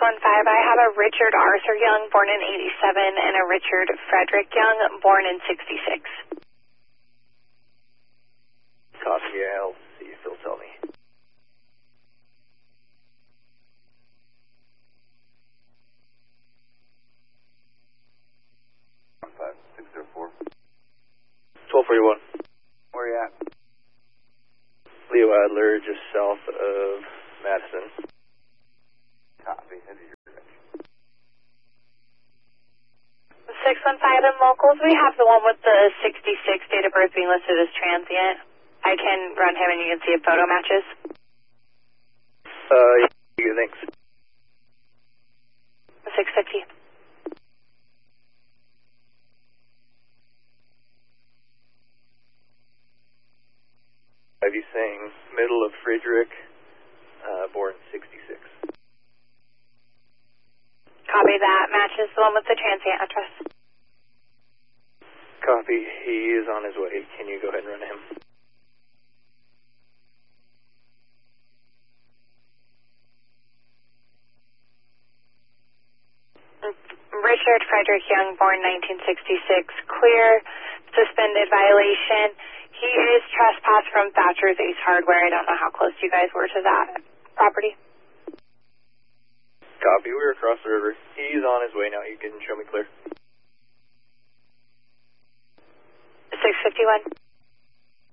I have a Richard Arthur Young, born in 87, and a Richard Frederick Young, born in 66. Copy, yeah, I'll see if he'll tell me. Five, 604. 1241. Where you at? Leo Adler, just south of Madison. Copy, head to your direction. 615 in locals, we have the one with the 66 date of birth being listed as transient. I can run him and you can see if photo matches. Yeah, thanks. 650. Have you saying middle of Frederick, born 66. Copy that. Matches the one with the transient address. Copy, he is on his way. Can you go ahead and run him? Richard Frederick Young, born 1966, clear, suspended violation. He is trespassed from Thatcher's Ace Hardware. I don't know how close you guys were to that property. Copy, we're across the river. He's on his way now. You can show me clear. 651.